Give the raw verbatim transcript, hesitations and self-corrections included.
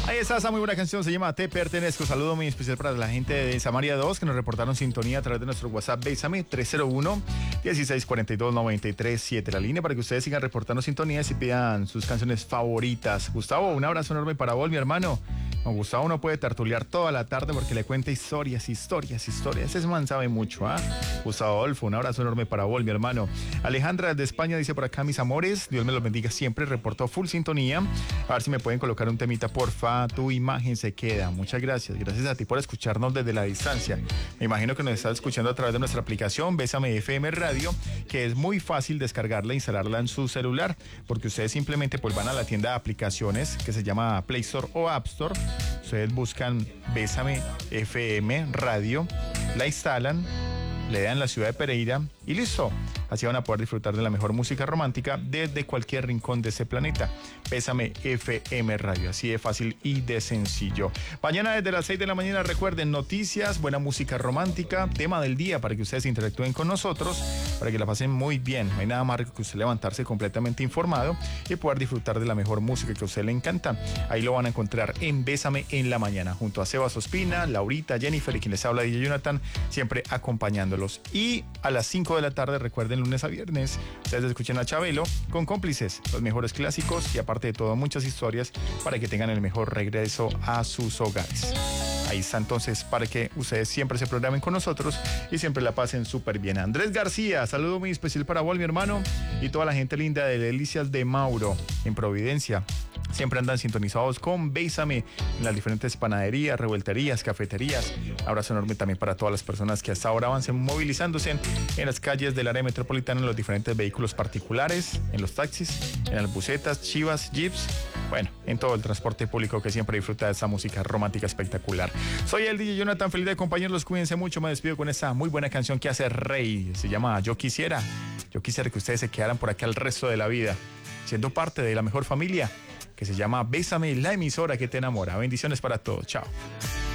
Ahí está esa muy buena canción, se llama Te Pertenezco. Saludo muy especial para la gente de Samaria dos que nos reportaron sintonía a través de nuestro WhatsApp Bésame tres cero uno, dieciséis cuarenta y dos, noventa y tres siete. La línea para que ustedes sigan reportando sintonías y pidan sus canciones favoritas. Gustavo, un abrazo enorme para vos, mi hermano. Con Gustavo no puede tertuliar toda la tarde porque le cuenta historias, historias, historias. Ese man sabe mucho, ¿ah? ¿eh? Gustavo Adolfo, un abrazo enorme para vos, mi hermano. Alejandra de España dice por acá, mis amores, Dios me los bendiga siempre, reportó full sintonía. A ver si me pueden colocar un temita, porfa, tu imagen se queda. Muchas gracias, gracias a ti por escucharnos desde la distancia. Me imagino que nos estás escuchando a través de nuestra aplicación Bésame F M Radio, que es muy fácil descargarla e instalarla en su celular, porque ustedes simplemente pues van a la tienda de aplicaciones que se llama Play Store o App Store. Ustedes buscan Bésame F M Radio, la instalan, le dan la ciudad de Pereira y listo. Así van a poder disfrutar de la mejor música romántica desde cualquier rincón de ese planeta. Bésame F M Radio, así de fácil y de sencillo. Mañana desde las seis de la mañana, recuerden, noticias, buena música romántica, tema del día para que ustedes interactúen con nosotros, para que la pasen muy bien. No hay nada más rico que usted levantarse completamente informado y poder disfrutar de la mejor música que a usted le encanta. Ahí lo van a encontrar en Bésame en la mañana, junto a Sebas Ospina, Laurita, Jennifer y quien les habla, D J Jonathan, siempre acompañándolos. Y a las cinco de la tarde, recuerden, lunes a viernes, ustedes escuchen a Chabelo con Cómplices, los mejores clásicos y aparte de todo, muchas historias para que tengan el mejor regreso a sus hogares. Ahí está entonces para que ustedes siempre se programen con nosotros y siempre la pasen súper bien. Andrés García, saludo muy especial para vos, mi hermano, y toda la gente linda de Delicias de Mauro en Providencia. Siempre andan sintonizados con Bésame en las diferentes panaderías, revuelterías, cafeterías. Abrazo enorme también para todas las personas que hasta ahora van movilizándose en, en las calles del área metropolitana, en los diferentes vehículos particulares, en los taxis, en las busetas, chivas, jeeps, bueno, en todo el transporte público que siempre disfruta de esa música romántica espectacular. Soy el D J Jonathan, feliz de acompañarlos, cuídense mucho, me despido con esta muy buena canción que hace Rey, se llama Yo Quisiera. Yo quisiera que ustedes se quedaran por acá el resto de la vida, siendo parte de la mejor familia, que se llama Bésame, la emisora que te enamora. Bendiciones para todos. Chao.